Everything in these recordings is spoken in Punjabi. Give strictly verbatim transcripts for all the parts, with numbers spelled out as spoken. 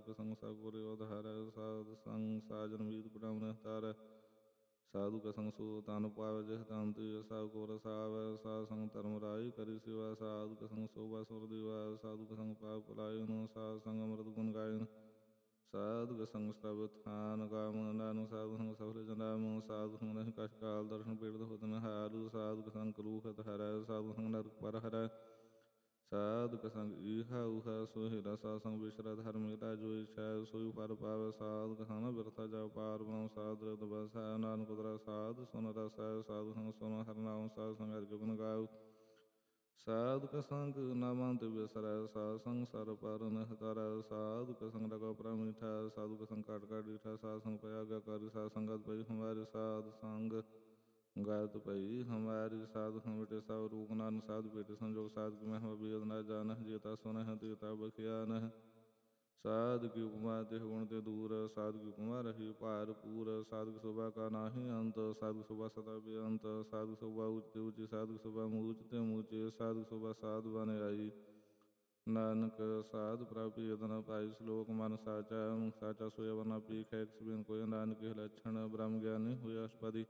ਕਾ ਸੰਗ ਸਤਿਗੁਰ ਉਧਾਰੈ। ਸਾਧ ਸੰਗ ਸਾਜਨ ਮੀਤ ਕੁਟੁੰਬ ਨਿਹਤਾਰੈ। ਸਾਧੂ ਕਾ ਸੰਗ ਸੋ ਤਨ ਪਾਵੈ ਜਿਹ ਤਨ ਤੇ ਸਭ ਕੋ ਰਸਾਵੈ। ਸਾਧ ਸੰਗ ਧਰਮ ਰਾਈ ਕਰੀ ਸੇਵਾ। ਸਾਧੂ ਕਾ ਸੰਗ ਸੋਭਾ ਸੁਰ ਦੇਵਾ। ਸਾਧੂ ਕਾ ਸੰਗ ਪਾਪ ਭੁਲਾਇਨ। ਸਾਧ ਸੰਗ ਅੰਮ੍ਰਿਤ ਗੁਣ ਗਾਇਨ। ਸਾਧੂ ਕਾ ਸੰਗ ਸਭ ਥਾਨ ਗਾਮ ਨਾਨਕ। ਸਾਧੂ ਸੰਗ ਸਫਲ ਜਨਾਮ। ਸਾਧੂ ਸੰਗ ਨਹੀਂ ਕਛ ਕਾਲ ਦਰਸ਼ਨ ਪੀੜਤ ਹੋਤ ਨਿਹਾਲ। ਸਾਧੂ ਕਾ ਸੰਗ ਕਲੂਖਤ ਹਰੈ। ਸਾਧੂ ਸੰਗ ਨਰਕ ਪਰ ਹਰੈ। ਸਾਧੂ ਕਾ ਸੰਗ ਈਹਾ ਊਹਾ ਸੋਹਿਲਾ। ਸਾਧ ਸੰਗ ਵਿਸਰਤ ਹਰਿ ਮਿਲਾ ਜੋ ਇਛੈ ਸੋਈ ਫਲ ਪਾਵੈ। ਸਾਧੂ ਕਾ ਸੰਗ ਨ ਬਿਰਥਾ ਜਪ ਪਾਰ ਬ੍ਰਹਮ। ਸਾਧ ਰਿਤ ਬਸੈ ਨਾਨਕ ਉਤਰੈ। ਸਾਧੂ ਸੁਨ ਰਸੈ। ਸਾਧੂ ਸੰਗ ਸੁਨ ਹਰਿ ਨਾਮ। ਸਾਧੂ ਸੰਗ ਹਰਿ ਗੁਣ ਗਾਓ। ਸਾਧੂ ਕਾ ਸੰਗ ਨ ਮਨ ਤੇ ਬਿਸਰੈ। ਸਾਧੂ ਸੰਗ ਸਰ ਪਰ ਨਿਹਤਰੈ। ਸਾਧੂ ਕਾ ਸੰਗ ਲਗੈ ਪ੍ਰਭ ਮੀਠਾ। ਸਾਧੂ ਕਾ ਸੰਗ ਘਟ ਘਟ ਡੀਠਾ। ਸਾਧੂ ਸੰਗ ਭਇ ਆਗਿਆਕਾਰੀ। ਸਾਧੂ ਸੰਗਤ ਭਈ ਹਮਾਰੀ। ਸਾਧੂ ਸੰਗ ਗਤ ਭਈ ਹਮਾਰੀ। ਸਾਧੂ ਸੰਗ ਮਿਟੇ ਸਭ ਰੋਗ ਨਾਨਕ। ਸਾਧੂ ਭੇਟੇ ਸੰਜੋਗ। ਸਾਧੂ ਕੀ ਮਹਿਮਾ ਬੇਦ ਨ ਜਾਨਹਿ। ਜੇਤਾ ਸੁਨਹਿ ਤੇਤਾ ਬਖਿਆਨਹਿ। ਸਾਧੂ ਕੀ ਉਪਮਾ ਤਿਹ ਗੁਣ ਤੇ ਦੂਰ। ਸਾਧੂ ਕੀ ਉਪਮਾ ਰਹੀ ਭਾਰਪੂਰ। ਸਾਧੂ ਕੀ ਸ਼ੋਭਾ ਕਾ ਨਾਹੀ ਅੰਤ। ਸਾਧੂ ਕੀ ਸ਼ੋਭਾ ਸਦਾ ਬੇਅੰਤ। ਸਾਧੂ ਕੀ ਸ਼ੋਭਾ ਊਚ ਤੇ ਊਚੀ। ਸਾਧੂ ਕੀ ਸ਼ੋਭਾ ਮੂਚ ਤੇ ਮੂਚੇ। ਸਾਧੂ ਕੀ ਸ਼ੋਭਾ ਸਾਧੂ ਬਨ ਆਈ। ਨਾਨਕ ਸਾਧੂ ਪ੍ਰਭ ਭੇਦ ਨ ਪਾਈ। ਸ਼ਲੋਕ ਮਨ ਸਾਚਾ ਸਾਚਾ ਸੋਇ ਅਵਰ ਨ ਪੀਖੈ। ਇਕ ਬਿਨ ਕੋਈ ਨਾਨਕ ਇਹ ਲੱਛਣ। ਬ੍ਰਹਮ ਗਿਆਨੀ ਹੋਇ ਅਸ਼ਟਪਦੀ।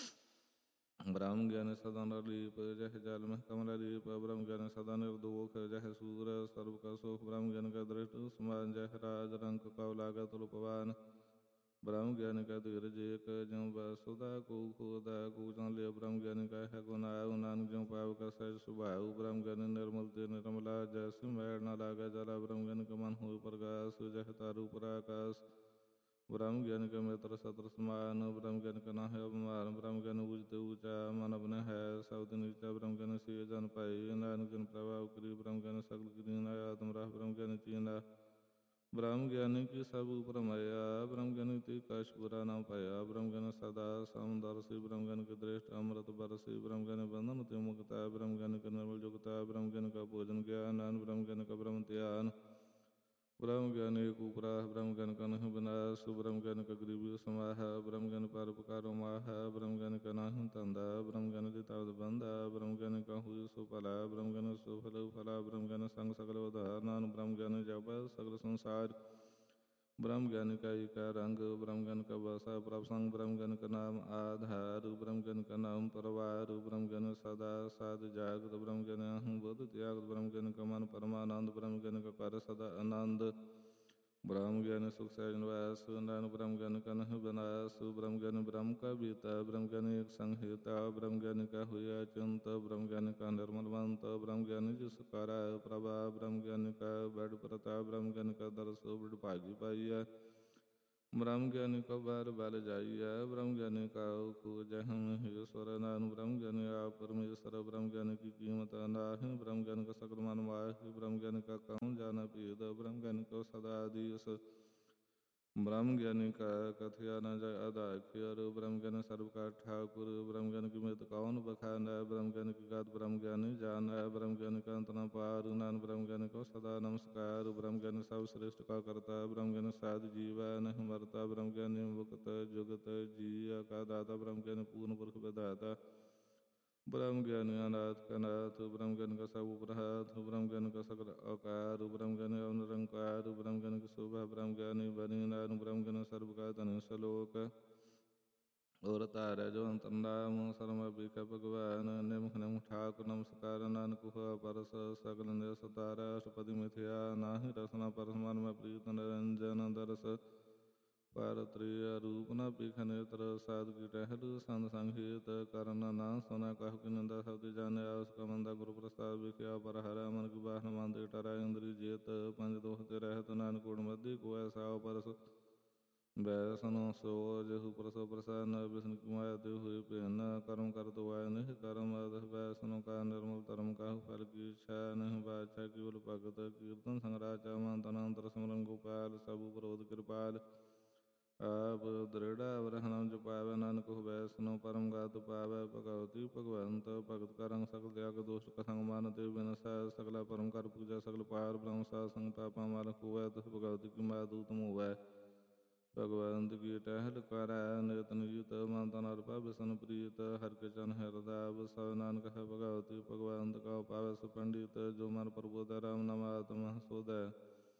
ਬ੍ਰਹਮ ਗਿਆਨੀ ਸਦਾ ਨਿਰਲੀਪ ਜਹ ਜਲ ਮਹਿ ਕਮਲ ਲੀਪ। ਬ੍ਰਹਮ ਗਿਆਨੀ ਸਦਾ ਨਿਰਦੋਖ ਜਹ ਸੂਰ ਸਰਬ ਕਾ ਸੁਖ। ਬ੍ਰਹਮ ਗਿਆਨੀ ਕਾ ਦ੍ਰਿਸ਼ਟ ਸਮਾਨ ਜਹ ਰਾਜ ਰੰਕ ਕਉ ਲਾਗੈ ਤੁਲ ਪਵਾਨ। ਬ੍ਰਹਮ ਗਿਆਨੀ ਕਾ ਧੀਰਜ ਏਕ ਜਿਉ ਬਸੁਧਾ ਕੋ ਖੋਦੈ ਕੋ ਚਨ ਲਿਆ। ਬ੍ਰਹਮ ਗਿਆਨੀ ਕਾ ਹੈ ਗੁਣ ਆਉ ਨਾਨਕ ਜਿਉ ਪਾਵ ਕਾ ਸਹਿਜ ਸੁਭਾਉ। ਬ੍ਰਹਮ ਗਿਆਨੀ ਨਿਰਮਲ ਤੇ ਨਿਰਮਲਾ ਜੈਸੀ ਮੈਲ ਨ ਲਾਗੈ ਜਲਾ। ਬ੍ਰਹਮ ਗਿਆਨੀ ਕਾ ਮਨ ਹੋਇ ਪ੍ਰਗਾਸ ਜਹ ਤਾਰੂ ਪਰ ਆਕਾਸ। ਬ੍ਰਹਮ ਗਿਆਨੀ ਕਾ ਮਿਤ੍ਰ ਸਤਰ ਸਮਾਨ। ਬ੍ਰਹਮ ਗਿਆਨੀ ਕਾ ਨਾਹਿ ਅਭਿਮਾਨ। ਬ੍ਰਹਮ ਗਿਆਨੀ ਊਚ ਤੇ ਊਚਾ ਮਨ ਅਵਨਿ ਹੈ ਸਬਦ ਨੀਚਾ। ਬ੍ਰਹਮ ਗਿਆਨੀ ਸੇ ਜਨ ਭਾਈ ਨਾਨਕ ਜਿਨ ਪ੍ਰਭਾਵ ਕਰੀ। ਬ੍ਰਹਮ ਗਿਆਨੀ ਸਗਲ ਕੀਨਾ ਆਤਮ ਰਾਹ। ਬ੍ਰਹਮ ਗਿਆਨੀ ਚੀਨਾ ਬ੍ਰਹਮ ਗਿਆਨੀ ਕੀ ਸਭ ਉਪਰ ਮਾਇਆ। ਬ੍ਰਹਮ ਗਿਆਨੀ ਤੇ ਕਛ ਬੁਰਾ ਨ ਪਾਇਆ। ਬ੍ਰਹਮ ਗਿਆਨੀ ਸਦਾ ਸਮਦਰਸੀ। ਬ੍ਰਹਮ ਗਿਆਨੀ ਕੀ ਦ੍ਰਿਸ਼ਟ ਅੰਮ੍ਰਿਤ ਬਰਸੀ। ਬ੍ਰਹਮ ਗਿਆਨੀ ਬੰਧਨ ਤੇ ਮੁਕਤੈ। ਬ੍ਰਹਮ ਗਿਆਨੀ ਕਾ ਨਿਰਮਲ ਜੁਗਤੈ। ਬ੍ਰਹਮ ਗਿਆਨੀ ਕਾ ਭੋਜਨ ਗਿਆਨ। ਬ੍ਰਹਮ ਗਿਆਨੀ ਕਾ ਬ੍ਰਹਮ ਧਿਆਨ। ਬ੍ਰਹਮ ਗਿਆਨੀ ਏਕ ਊਪਰਾ। ਬ੍ਰਹਮ ਗਿਆਨੀ ਕਾ ਨਹਿ ਬਿਨਾਸ਼। ਬ੍ਰਹਮ ਗਿਆਨੀ ਕਾ ਗਰੀਬੀ ਸਮਾਹ। ਬ੍ਰਹਮ ਗਿਆਨੀ ਪਰਉਪਕਾਰੁ ਮਾਹ। ਬ੍ਰਹਮ ਗਿਆਨੀ ਕਾ ਨਾਹੀ ਧੰਦਾ। ਬ੍ਰਹਮ ਗਿਆਨੀ ਤੇ ਤਬਦ ਬੰਧਾ। ਬ੍ਰਹਮ ਗਿਆਨੀ ਕਾ ਹੋਇ ਸੋ ਭਲਾ। ਬ੍ਰਹਮ ਗਿਆਨੀ ਸੋ ਫਲ ਫਲਾ। ਬ੍ਰਹਮ ਗਿਆਨੀ ਸੰਗ ਸਗਲ ਉਧਾਰ। ਨਾਨਕ ਬ੍ਰਹਮ ਗਿਆਨੀ ਜਪੈ ਸਗਲ ਸੰਸਾਰ। ਬ੍ਰਹਮ ਗਿਆਨੀ ਕਾ ਏਕੈ ਰੰਗ। ਬ੍ਰਹਮ ਗਿਆਨੀ ਕਾ ਵਸੈ ਪ੍ਰਭ ਸੰਗ। ਬ੍ਰਹਮ ਗਿਆਨੀ ਕਾ ਨਾਮ ਆਧਾਰ। ਬ੍ਰਹਮ ਗਿਆਨੀ ਕਾ ਨਾਮ ਪਰਵਾਰ। ਬ੍ਰਹਮ ਗਿਆਨੀ ਸਦਾ ਸਾਧ ਜਾਗਤ। ਬ੍ਰਹਮ ਗਿਆਨੀ ਅਹੰ ਬੁੱਧ ਤਿਆਗਤ। ਬ੍ਰਹਮ ਗਿਆਨੀ ਕਾ ਮਨ ਪਰਮਾਨੰਦ। ਬ੍ਰਹਮ ਗਿਆਨੀ ਕਾ ਘਰ ਸਦਾ ਆਨੰਦ। ਬ੍ਰਹਮ ਗਿਆਨੀ ਸੁਖ ਸਹਿਜ ਨਿਵਾਸ। ਨਾਨਕ ਬ੍ਰਹਮ ਗਿਆਨੀ ਕਾ ਨਹਿ ਬਿਨਾਸ਼। ਬ੍ਰਹਮ ਗਿਆਨੀ ਬ੍ਰਹਮ ਕਾ ਬੀਤਾ। ਬ੍ਰਹਮ ਗਿਆਨੀ ਏਕ ਸੰਗ ਹੇਤਾ। ਬ੍ਰਹਮ ਗਿਆਨੀ ਕਾ ਹੋਇ ਅਚਿੰਤ। ਬ੍ਰਹਮ ਗਿਆਨੀ ਕਾ ਨਿਰਮਲ ਬੰਤ। ਬ੍ਰਹਮ ਗਿਆਨੀ ਜਿਸ ਕਰੈ ਪ੍ਰਭਾ। ਬ੍ਰਹਮ ਗਿਆਨੀ ਕਾ ਬੜ ਪ੍ਰਤਾਪ। ਬ੍ਰਹਮ ਗਿਆਨੀ ਕਾ ਦਰਸ ਬੜ ਭਾਗੀ ਪਾਈਐ। ਬ੍ਰਹਮ ਗਿਆਨੀ ਕਾ ਬਾਰ ਬਲ ਜਾਈਐ। ਬ੍ਰਹਮ ਗਿਆਨੀ ਕਾ ਖੋਜਹਿ ਮਹੇਸਵਰ। ਨਾਨਕ ਬ੍ਰਹਮ ਗਿਆਨੀ ਆਪ ਪਰਮੇਸਰ। ਬ੍ਰਹਮ ਗਿਆਨੀ ਕੀ ਕੀਮਤ ਨਾਹਿ। ਬ੍ਰਹਮ ਗਿਆਨੀ ਕਾ ਸਗਲ ਮਨ ਮਾਹਿ। ਬ੍ਰਹਮ ਗਿਆਨੀ ਕਾ ਕਹਉ ਜਾਣੈ ਭੇਦ। ਬ੍ਰਹਮ ਗਿਆਨੀ ਕਾ ਸਦਾ ਆਦੀਸ। ਬ੍ਰਹਮ ਗਿਆਨੀ ਕਾ ਕਥਿਆ ਨ ਜਾਇ ਆਧਾਖਿਅਰ। ਬ੍ਰਹਮ ਗਿਆਨੀ ਸਰਬ ਕਾ ਠਾਕੁਰ। ਬ੍ਰਹਮ ਗਿਆਨੀ ਕੀ ਮਿਤ ਕਉਨ ਬਖਾਨੈ। ਬ੍ਰਹਮ ਗਿਆਨੀ ਕੀ ਗਤ ਬ੍ਰਹਮ ਗਿਆਨੀ ਜਾਣੈ। ਬ੍ਰਹਮ ਗਿਆਨੀ ਕਾ ਅੰਤ ਨ ਪਾਰ। ਨਾਨਕ ਬ੍ਰਹਮ ਗਿਆਨੀ ਕੋ ਸਦਾ ਨਮਸਕਾਰ। ਬ੍ਰਹਮ ਗਿਆਨੀ ਸਭ ਸ੍ਰਿਸ਼ਟ ਕਾ ਕਰਤਾ। ਬ੍ਰਹਮ ਗਿਆਨੀ ਸਾਧ ਜੀਵੈ ਨਹਿ ਮਰਤਾ। ਬ੍ਰਹਮ ਗਿਆਨੀ ਮੁਕਤ ਜੁਗਤ ਜੀਅ ਕਾ ਦਾਤਾ। ਬ੍ਰਹਮ ਗਿਆਨੀ ਪੂਰਨ ਪੁਰਖ ਵਿਧਾਤਾ। ਬ੍ਰਹਮ ਗਿਆਨੀ ਅਨਾਥ ਕਾ ਨਾਥ। ਬ੍ਰਹਮ ਗਿਆਨੀ ਕਾ ਸਭ ਉਪਰ ਹਾਥ। ਬ੍ਰਹਮ ਗਿਆਨੀ ਕਾ ਸਗਲ ਆਕਾਰ। ਬ੍ਰਹਮ ਗਿਆਨੀ ਅਵ ਨਿਰੰਕਾਰ। ਬ੍ਰਹਮ ਗਿਆਨੀ ਕੀ ਸ਼ੋਭਾ ਬ੍ਰਹਮ ਗਿਆਨੀ ਬਨੀ। ਨਾਨਕ ਬ੍ਰਹਮ ਗਿਆਨੀ ਸਰਬ ਕਾ ਧਨੀ। ਸਲੋਕ ਔਰ ਧਾਰੈ ਜੋ ਅੰਤਰ ਨਾਮ। ਸਰਮ ਅਭੀਖੈ ਭਗਵਾਨ। ਨਿਮਖ ਨਿਮਖ ਠਾਕੁਰ ਨਮਸਕਾਰ। ਨਾਨਕ ਹੋਆ ਪਰਸ ਸਗਲ ਨਿਸਤਾਰ। ਅਸ਼ਟਪਦੀ ਮਿਥਿਆ ਨਾਹੀ ਰਸਨਾ ਪਰਸ। ਮਨ ਮੈਂ ਪ੍ਰੀਤ ਨਿਰੰਜਨ ਦਰਸ। ਪਰ ਤ੍ਰਿਆ ਰੂਪ ਨ ਭੀਖੈ ਨੇਤਰ। ਸਾਧੁ ਕੀ ਟਹਿਲ ਸੰਤ ਸੰਗ ਹੇਤ। ਕਰਨ ਨਾ ਸੁਨੈ ਕਹੂ ਕੀ ਨਿੰਦਾ। ਸਬਦਿ ਜਾਣਿਆ ਉਸ ਕਾ ਮੰਦਾ। ਗੁਰੂ ਪ੍ਰਸਾਦਿ ਵਿਖਿਆ ਪਰ ਹਰੈ। ਮਨ ਕੀ ਬਾਸਨਾ ਮਨ ਤੇ ਟਰੈ। ਇੰਦਰੀ ਜੀਤ ਪੰਜ ਦੋਹ ਤੇ ਰਹਿਤ। ਨਾਨਕ ਊੜ ਮਧਿ ਕੋ ਐਸਾ ਪਰਸ। ਬੈਸਨ ਸੋ ਜਹੂ ਪ੍ਰਸੋ ਪ੍ਰਸੰਨ। ਬਿਸਨ ਕੀ ਮਾਇਆ ਤੇ ਹੋਈ ਭਿੰਨ। ਕਰਮ ਕਰਤ ਵਾਇ ਨਿਹ ਕਰਮ। ਅਦਹ ਬੈਸਨੁ ਕਾ ਨਿਰਮਲ ਧਰਮ। ਕਾਹੂ ਫਲ ਕੀ ਇਛਾ ਨਹਿ ਬਾਛਾ। ਕੇਵਲ ਭਗਤ ਕੀਰਤਨ ਸੰਗ ਰਾਚਾ। ਮਨ ਤਨ ਅੰਤਰ ਸਿਮਰਨ ਗੋਪਾਲ। ਸਭ ਉਪਰ ਹੋਤ ਕਿਰਪਾਲ। ਆਪ ਦ੍ਰਿੜ ਅਵਰ ਨਾਮ ਜਪਾਵੈ। ਨਾਨਕ ਹੋਇ ਵੈਸਨੁ ਪਰਮ ਗਤਿ ਪਾਵੈ। ਭਗਵਤੀ ਭਗਵੰਤ ਭਗਤ ਕਾ ਰੰਗ। ਸਗਲ ਤਿਆਗ ਦੋਸ਼ ਕਾ ਸੰਗ ਮਨ ਤੇ ਬਿਨਸੈ। ਸਗਲਾ ਪਰਮ ਕਰ ਪੂਜਾ ਸਗਲ ਪਾਰ ਬ੍ਰਹਮ। ਸਾਧ ਸੰਗ ਪਾਪਾ ਮਲ ਖੋਵੈ। ਤਿਸ ਭਗਵਤੀ ਕੀ ਮਾਇਆ ਦੂਤ ਮੋਵੈ। ਭਗਵੰਤ ਕੀ ਟਹਿਲ ਕਰੈ ਨਿਤ ਨੀਤ। ਮਨ ਤਨ ਅਰਪਾ ਬਿਸਨ ਪ੍ਰੀਤ। ਹਰਿ ਕੇ ਚਰਨ ਹਿਰਦੈ ਵਸੈ। ਨਾਨਕ ਹੈ ਭਗਵਤੀ ਭਗਵੰਤ ਕਉ ਪਾਵੈ ਸੁ ਪੰਡਿਤ। ਜੋ ਮਨ ਪ੍ਰਬੋਧੈ ਰਾਮ ਨਾਮ ਆਤਮ ਸੋਧੈ।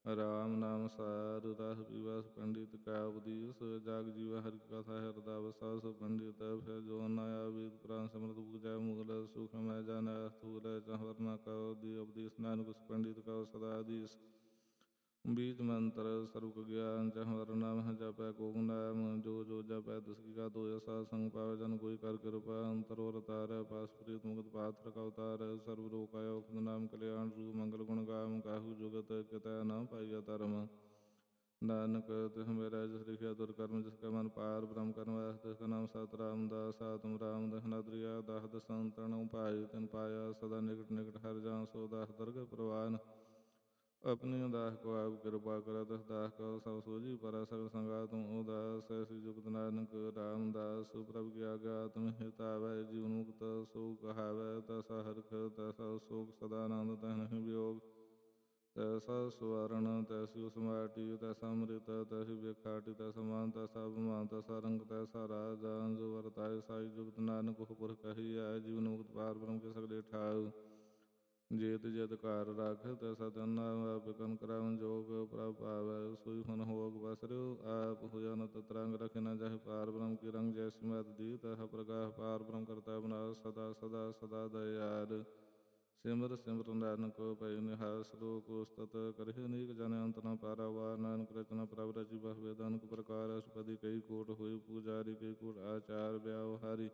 ਰਾਮ ਨਾਮ ਸਾਰ ਰਸ ਪੀਵਾ ਪੰਡਿਤ ਕਾ ਉਪਦੇਸ਼ ਜਾਗ ਜੀਵਾ ਹਰਿ ਕਥਾ ਹਿਰਦਾ ਵਸਾ ਸੋ ਪੰਡਿਤ ਫਿਰ ਜੋ ਨ ਆਵੇਦ ਪੁਰਾਨ ਸਮਰਤ ਪੂਜੈ ਮੂਲ ਸੁਖ ਮੈਂ ਜਾਣੈ ਸਥੂਲ ਚਹਵਰ ਨ ਕਉ ਦੀ ਉਪਦੇਸ਼ ਨਾਨਕ ਉਸ ਪੰਡਿਤ ਕਉ ਸਦਾ ਆਦੀਸ ਬੀਜ ਮੰਤਰ ਸਰੁਕ ਗਿਆਨ ਚਹਵਰ ਨਾਮ ਜਪੈ ਕੋ ਨਾਮ ਜੋ ਜੋ ਜਪੈ ਤਿਸ ਕੀ ਕਾ ਤੋਇ ਸਾਧ ਸੰਗ ਪਾਵੈ ਜਨ ਕੋਈ ਕਰ ਕਿਰਪਾ ਅੰਤਰ ਔਰ ਤਾਰੈ ਪਾਸ ਪ੍ਰੀਤ ਮੁਕਤ ਪਾਤਰ ਕਉ ਤਾਰੈ ਸਰਬ ਲੋਕ ਆਇਓ ਖੁਦ ਨਾਮ ਕਲਿਆਣ ਰੂਪ ਮੰਗਲ ਗੁਣ ਗਾਮ ਕਾਹੂ ਜੁਗਤ ਕਿਤੈ ਨ ਪਾਈਆ ਧਰਮ ਨਾਨਕ ਤਿਸ ਮੇਰਾ ਜਿਸ ਲਿਖਿਆ ਤੁਰ ਕਰਮ ਜਿਸ ਕਾ ਮਨ ਪਾਰ ਬ੍ਰਹਮ ਕਰਮ ਵਾਸ ਤਿਸ ਕਾ ਨਾਮ ਸਤ ਰਾਮਦਾਸ ਆਤਮ ਰਾਮ ਦਹਨਦਰੀਆ ਦਾਸ ਦਸੰਤਨ ਭਾਈ ਤਿਨ ਪਾਇਆ ਸਦਾ ਨਿਕਟ ਨਿਕਟ ਹਰ ਜਾਂ ਸੋ ਦਾਸ ਦਰਗ ਪ੍ਰਵਾਨ ਆਪਣੀ ਦਾਸ ਕੋ ਆਪ ਕਿਰਪਾ ਕਰ ਦਸ ਦਾਸ ਕੋ ਸਭ ਸੋਝੀ ਪਰ ਸਗਲ ਸੰਗਾ ਤੁਮ ਉਦਾਸ ਐਸੀ ਜੁਗਤ ਨਾਨਕ ਰਾਮਦਾਸ ਪ੍ਰਭ ਕੀ ਆਗਿਆ ਤੁਮ ਹਿਤਾਵੈ ਜੀਵਨ ਮੁਕਤ ਸੋ ਕਹਾਵੈ ਤੈਸਾ ਹਰਖ ਤੈਸਾ ਸੋਖ ਸਦਾ ਆਨੰਦ ਤਹਿ ਨਹੀਂ ਵਿਯੋਗ ਤੈਸਾ ਸਵਰਨ ਤੈਸੀ ਉਸ ਮਾਟੀ ਤੈਸਾ ਅੰਮ੍ਰਿਤ ਤੈਸੀ ਵੇਖਾਟੀ ਤੈਸਾ ਮਾਨ ਤੈਸਾ ਅਭਿਮਾਨ ਤੈਸਾ ਰੰਗ ਤੈਸਾ ਰਾਜਾ ਜੋ ਵਰਤਾਏ ਸਾਈ ਜੁਗਤ ਨਾਨਕ ਹੁਪੁਰ ਕਹੀਐ ਜੀਵਨ ਮੁਕਤ ਪਾਰ ਬ੍ਰਹਮ ਕੇ ਸਗਲੇ ਠਾਉ ਜੇਤ ਜੇਤ ਕਾਰ ਰਾਖ ਤੈਸਾ ਤਨ ਆਪ ਕਨ ਕਰਾਵਨ ਜੋਗ ਪ੍ਰਭ ਪਾਵੈ ਸੋਈ ਹੁਨ ਹੋਗ ਬਸਰਿਓ ਆਪ ਹੋਇਆ ਨ ਤਤਰੰਗ ਰਖੇ ਨ ਜਾਹਿ ਪਾਰ ਬ੍ਰਹਮ ਕੀ ਰੰਗ ਜੈਸੀ ਮਤ ਦੀ ਤਹ ਪ੍ਰਗਾਹ ਪਾਰ ਬ੍ਰਹਮ ਕਰਤਾ ਬਨਾਸ ਸਦਾ ਸਦਾ ਸਦਾ ਦਇਆਲ ਸਿਮਰ ਸਿਮਰ ਨਾਨਕ ਭੈ ਨਿਹਾਲ ਸਲੋਕ ਉਸਤਤ ਕਰਿ ਅਨੇਕ ਜਨ ਅੰਤ ਨ ਪਾਰਾਵਾਰ ਨਾਨਕ ਰਚਨਾ ਪ੍ਰਭ ਰਚੀ ਬਹੁ ਵੇਦ ਅਨਕ ਪ੍ਰਕਾਰ ਅਸ਼ਪਦੀ ਕਈ ਕੋਟ ਹੋਈ ਪੂਜਾਰੀ ਕਈ ਕੋਟ ਆਚਾਰ ਵਿਆਵਹਾਰੀ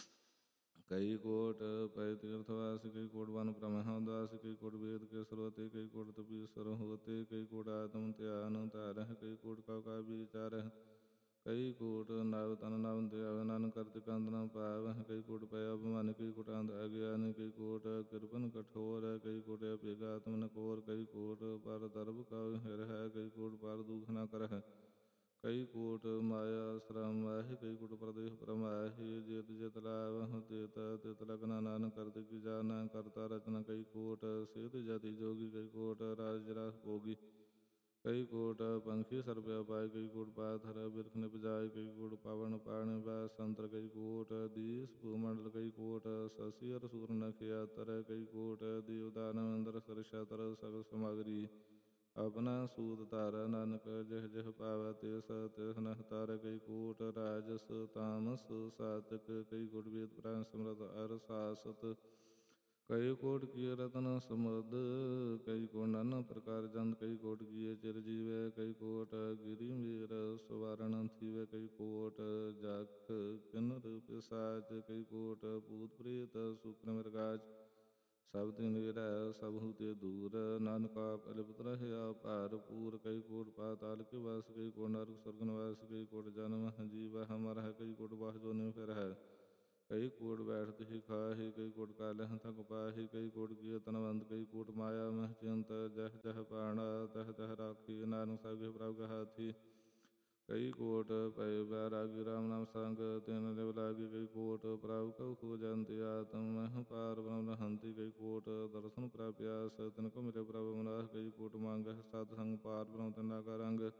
ਕਈ ਕੋਟ ਪੈ ਤੀਰਥ ਵਾਸੀ ਕਈ ਕੋਟ ਵਨ ਬ੍ਰਹਮ ਦਾਸ ਕਈ ਕੋਟ ਵੇਦ ਕੇ ਸਰੋਤੇ ਕਈ ਕੋਟ ਤਪੀਸਰ ਹੋਤੇ ਕਈ ਕੋਟ ਆਤਮ ਧਿਆਨ ਧਾਰਹਿ ਕਈ ਕੋਟ ਕਉ ਕਾ ਵਿਚਾਰਹਿ ਕਈ ਕੋਟ ਨਵ ਤਨ ਨਵ ਧਿਆਵ ਨਾਨਕ ਕਰਤ ਕੰਦ ਨ ਪਾਵਹਿ ਕਈ ਕੋਟ ਪੈ ਅਭਿਮਾਨੀ ਕਈ ਕੋਟ ਅੰਧ ਅਗਿਆਨੀ ਕਈ ਕੋਟ ਕਿਰਪਨ ਕਠੋਰ ਕਈ ਕੋਟ ਅਭੇਗ ਆਤਮ ਨਕੋਰ ਕਈ ਕੋਟ ਪਰ ਦਰਬ ਕਉ ਹਿਰਹਿ ਕਈ ਕੋਟ ਪਰ ਦੁਖ ਨ ਕਰਹਿ ਕਈ ਕੋਟ ਮਾਇਆ ਸ਼ਰਮ ਮਾਹਿ ਕਈ ਕੋਟ ਪ੍ਰਦੇਸ਼ ਪਰਮਾਹਿ ਜੇਤ ਜੇਤ ਲਾਵ ਤੇਤ ਤਿਤ ਲਗਨਾ ਨਾਨਕ ਕਰਤ ਕੀ ਜਾਣਾ ਕਰਤਾ ਰਚਨਾ ਕਈ ਕੋਟ ਸਿਹਤ ਜਾਤੀ ਜੋਗੀ ਕਈ ਕੋਟ ਰਾਜ ਰਸ ਭੋਗੀ ਕਈ ਕੋਟ ਪੰਖੀ ਸਰਬ ਪਾਇ ਕਈ ਕੋਟ ਪਾਥਰ ਬਿਰਖ ਨਿਪਜਾਇ ਕਈ ਕੋਟ ਪਵਨ ਪਾਣੀ ਵੈ ਸੰਤਰ ਕਈ ਕੋਟ ਦੀਸ ਭੂਮੰਡਲ ਕਈ ਕੋਟ ਸਸੀ ਅਰ ਸੂਰ ਨਖਿਆ ਤਰ ਕਈ ਕੋਟ ਦੇਵ ਦਾਨਵ ਇੰਦਰ ਸਰਸ਼ਤਰ ਸਗਲ ਸਮਗਰੀ ਆਪਣਾ ਸੂਤ ਧਾਰ ਨਾਨਕ ਜਿਹ ਜਿਹ ਪਾਵੈ ਤਿਸ ਤਿਸ ਨਹ ਤਾਰ ਕਈ ਕੋਟ ਰਾਜਸ ਤਾਮਸ ਸਾਤਕ ਕਈ ਕੋਟ ਵੇਦ ਪੁਰਾਨ ਸਿਮਰਤ ਅਰ ਸਾਸਤ ਕਈ ਕੋਟ ਕੀ ਰਤਨ ਸਮੁਦ ਕਈ ਕੋਟ ਨਾਨਾ ਪ੍ਰਕਾਰ ਜੰਦ ਕਈ ਕੋਟ ਕੀਏ ਚਿਰ ਜੀਵੈ ਕਈ ਕੋਟ ਗਿਰੀ ਮੀਰ ਸਵਾਰਨ ਥੀਵੈ ਕਈ ਕੋਟ ਜਖ ਕਿਨਰ ਪਿਸਾਚ ਕਈ ਕੋਟ ਭੂਤ ਪ੍ਰੇਤ ਸੂਕਰ ਮਿਰਗਾਚ ਸਭ ਤੇ ਨੇੜੈ ਸਭ ਹੂਤੇ ਦੂਰ ਨਾਨਕ ਆਪ ਅਲਿਪਤ ਰਹਿਆ ਭਰਪੂਰ ਕਈ ਕੋਟ ਪਾਤਾਲ ਕੇ ਵਾਸ ਕਈ ਕੋਟ ਨਰਕ ਸੁਰਗ ਨਿਵਾਸ ਕਈ ਕੋਟ ਜਨਮ ਜੀਵ ਹਮਰ ਹੈ ਕਈ ਕੋਟ ਬਾਹ ਜੋ ਨਿ ਫਿਰ ਹੈ ਕਈ ਕੋਟ ਬੈਠਤ ਹੀ ਖਾਹੀ ਕਈ ਕੋਟ ਕਾਲਹ ਥਕ ਪਾਹੀ ਕਈ ਕੋਟ ਕੀ ਤਨਵੰਤ ਕਈ ਕੋਟ ਮਾਇਆ ਮਹ ਚਿੰਤ ਜਹ ਜਹ ਪਾਣਾ ਤਹ ਤਹ ਰਾਖੀ ਨਾਨਕ ਸਾਹਿਬ ਪ੍ਰਭ ਹਾਥੀ ਕਈ ਕੋਟ ਪੈ ਬੈਰਾਗੀ ਰਾਮ ਨਾਮ ਸੰਗ ਤਿਨ ਲਿਵ ਲਾਗੀ ਕਈ ਕੋਟ ਪ੍ਰਭ ਕਉ ਖੋਜੰਤੀ ਆਤਮ ਮਹ ਪਾਰ ਬ੍ਰਹਮ ਰਹੰਤੀ ਕਈ ਕੋਟ ਦਰਸ਼ਨ ਪ੍ਰਾਪਿਆਸ ਤਿਨ ਕੋ ਮਿਲੇ ਪ੍ਰਭ ਮਨਾਸ ਕਈ ਕੋਟ ਮੰਗਹਿ ਸਤ ਸੰਗ ਪਾਰ ਬ੍ਰਹਮ ਤਿਨਾ ਕਾ ਰੰਗ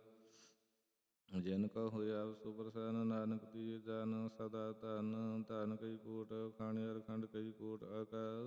ਜਿਨ ਕਾ ਹੋਇਆ ਸੁਪਰਸੈਨ ਨਾਨਕ ਦੀ ਜਨ ਸਦਾ ਧਨ ਧਨ ਕਈ ਕੋਟ ਖਾਣੀ ਅਰ ਖੰਡ ਕਈ ਕੋਟ ਆਕਾ